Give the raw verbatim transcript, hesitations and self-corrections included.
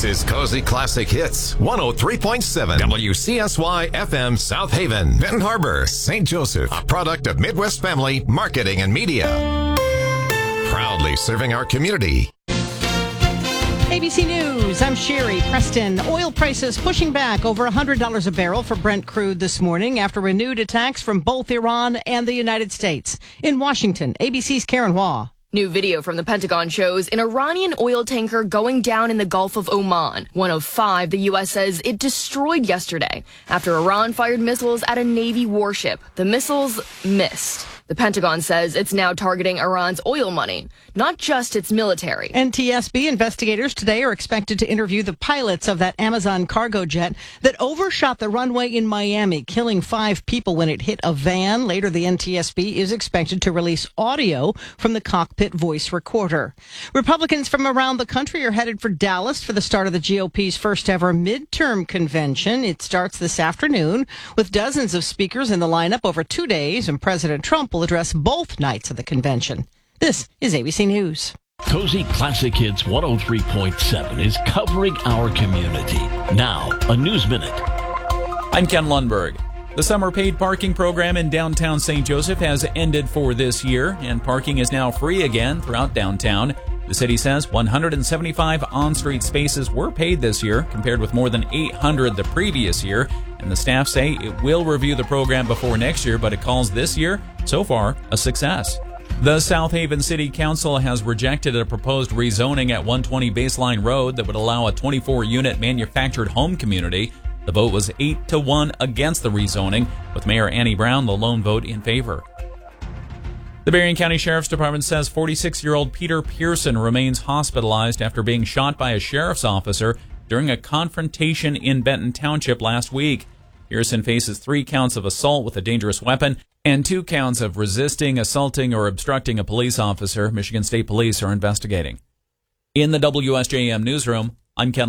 is Cozy Classic Hits, one oh three point seven W C S Y F M South Haven, Benton Harbor, Saint Joseph, a product of Midwest Family Marketing and Media. Proudly serving our community. A B C News, I'm Sherry Preston. Oil prices pushing back over one hundred dollars a barrel for Brent crude this morning after renewed attacks from both Iran and the United States. In Washington, A B C's Karen Waugh. New video from the Pentagon shows an Iranian oil tanker going down in the Gulf of Oman, one of five the U S says it destroyed yesterday after Iran fired missiles at a Navy warship. The missiles missed. The Pentagon says it's now targeting Iran's oil money, not just its military. N T S B investigators today are expected to interview the pilots of that Amazon cargo jet that overshot the runway in Miami, killing five people when it hit a van. Later, the N T S B is expected to release audio from the cockpit voice recorder. Republicans from around the country are headed for Dallas for the start of the G O P's first ever midterm convention. It starts this afternoon with dozens of speakers in the lineup over two days, and President Trump will address both nights of the convention. This is A B C News. Cozy Classic Hits one oh three point seven is covering our community. Now, a News Minute. I'm Ken Lundberg. The summer paid parking program in downtown Saint Joseph has ended for this year, and parking is now free again throughout downtown. The city says one hundred seventy-five on-street spaces were paid this year, compared with more than eight hundred the previous year. And the staff say it will review the program before next year, but it calls this year, so far, a success. The South Haven City Council has rejected a proposed rezoning at one twenty Baseline Road that would allow a twenty-four unit manufactured home community. The vote was eight to one against the rezoning, with Mayor Annie Brown the lone vote in favor. The Berrien County Sheriff's Department says forty-six-year-old Peter Pearson remains hospitalized after being shot by a sheriff's officer during a confrontation in Benton Township last week. Pearson faces three counts of assault with a dangerous weapon and two counts of resisting, assaulting, or obstructing a police officer. Michigan State Police are investigating. In the W S J M newsroom, I'm Ken